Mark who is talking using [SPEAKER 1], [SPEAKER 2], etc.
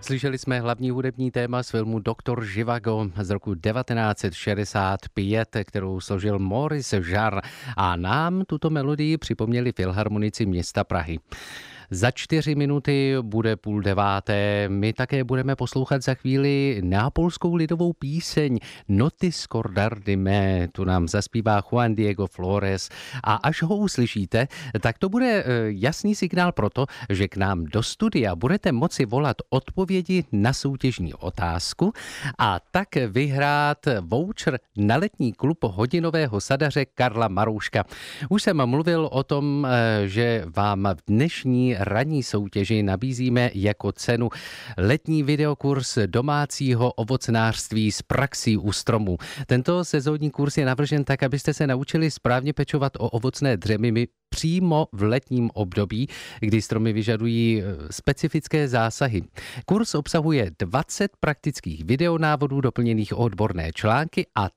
[SPEAKER 1] Slyšeli jsme hlavní hudební téma z filmu Doktor Živago z roku 1965, kterou složil Maurice Jarre, a nám tuto melodii připomněli filharmonici města Prahy. Za 4 minuty bude 8:30. My také budeme poslouchat za chvíli neapolskou lidovou píseň Noty scordar di me. Tu nám zaspívá Juan Diego Flores. A až ho uslyšíte, tak to bude jasný signál pro to, že k nám do studia budete moci volat odpovědi na soutěžní otázku a tak vyhrát voucher na letní klub hodinového sadaře Karla Marouška. Už jsem mluvil o tom, že vám v dnešní ranní soutěži nabízíme jako cenu letní videokurs domácího ovocnářství s praxí u stromů. Tento sezónní kurz je navržen tak, abyste se naučili správně pečovat o ovocné dřeminy přímo v letním období, kdy stromy vyžadují specifické zásahy. Kurz obsahuje 20 praktických videonávodů doplněných o odborné články a